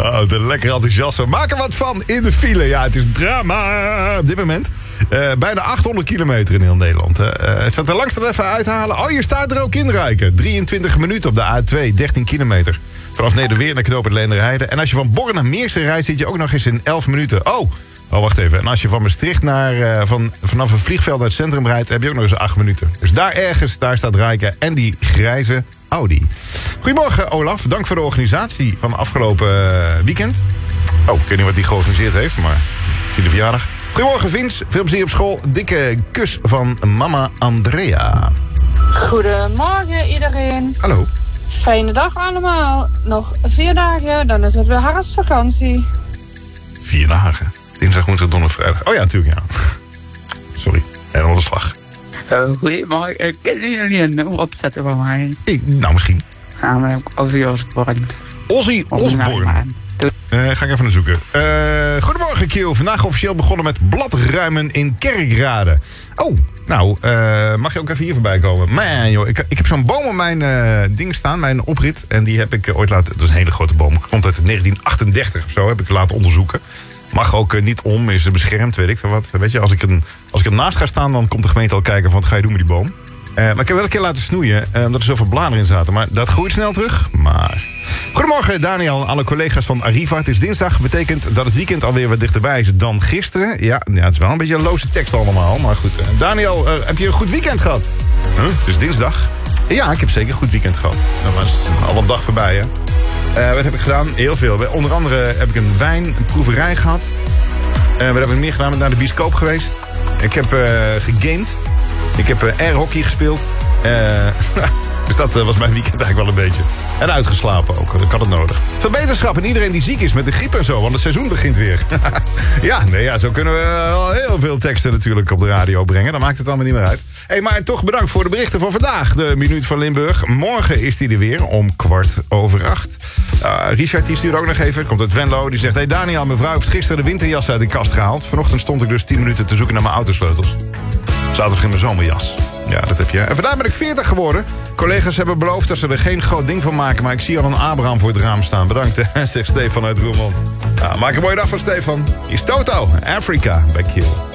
Oh, de lekker enthousiasme. Maak er wat van in de file. Ja, het is drama op dit moment. Bijna 800 kilometer in heel Nederland. Het staat er langst even uithalen. Oh, hier staat er ook inrijken. 23 minuten op de A2, 13 kilometer. Vanaf Nederweer naar knooppunt Leenderheide. En als je van Born naar Meersen rijdt, zit je ook nog eens in 11 minuten. Oh, wacht even. En als je van Maastricht vanaf een vliegveld naar het centrum rijdt, heb je ook nog eens 8 minuten. Dus daar ergens, daar staat Rijken en die grijze Audi. Goedemorgen, Olaf. Dank voor de organisatie van afgelopen weekend. Oh, ik weet niet wat hij georganiseerd heeft, maar zie de verjaardag. Goedemorgen, Vince. Veel plezier op school. Dikke kus van mama Andrea. Goedemorgen, iedereen. Hallo. Fijne dag allemaal. Nog 4 dagen, dan is het weer herfstvakantie. 4 dagen? Dinsdag, woensdag, donderdag, vrijdag. Oh ja, natuurlijk, ja. Sorry, en onderslag. Goedemorgen, kunnen jullie een nummer opzetten van mij? Nou, misschien. Ja, maar Ozzy Osbourne. Ozzy Osbourne. Ga ik even naar zoeken. Goedemorgen, Q. Vandaag officieel begonnen met bladruimen in Kerkrade. Oh, nou, mag je ook even hier voorbij komen? Man, joh, ik heb zo'n boom op mijn ding staan, mijn oprit. En die heb ik ooit laten... Dat is een hele grote boom. Komt uit 1938 of zo, heb ik laten onderzoeken. Mag ook niet om, is beschermd, weet ik veel wat. Weet je, als ik ernaast ga staan, dan komt de gemeente al kijken van wat ga je doen met die boom. Maar ik heb wel een keer laten snoeien, omdat er zoveel bladeren in zaten. Maar dat groeit snel terug. Maar... Goedemorgen, Daniel en alle collega's van Arriva. Het is dinsdag, betekent dat het weekend alweer wat dichterbij is dan gisteren. Ja, het is wel een beetje een loze tekst allemaal, maar goed. Daniel, heb je een goed weekend gehad? Het is dinsdag. Ja, ik heb zeker een goed weekend gehad. Dat was al een dag voorbij, hè. Wat heb ik gedaan? Heel veel. Onder andere heb ik een wijnproeverij gehad. Wat heb ik meer gedaan? Ben naar de bioscoop geweest. Ik heb gegamed. Ik heb airhockey gespeeld. Dus dat was mijn weekend eigenlijk wel een beetje. En uitgeslapen ook, ik had het nodig. Veel beterschap en iedereen die ziek is met de griep en zo, want het seizoen begint weer. Zo kunnen we wel heel veel teksten natuurlijk op de radio brengen. Dan maakt het allemaal niet meer uit. Hey, maar toch bedankt voor de berichten voor vandaag. De Minuut van Limburg. Morgen is die er weer om 7:15. Richard die stuurt ook nog even. Komt uit Venlo. Die zegt, hey Daniel, mevrouw heeft gisteren de winterjas uit de kast gehaald. Vanochtend stond ik dus 10 minuten te zoeken naar mijn autosleutels. Zaterdag in mijn zomerjas. Ja, dat heb je. En vandaag ben ik 40 geworden. Collega's hebben beloofd dat ze er geen groot ding van maken. Maar ik zie al een Abraham voor het raam staan. Bedankt, zegt Stefan uit Roermond. Maak een mooie dag van Stefan. Hier is Toto, Africa, bij Kiel.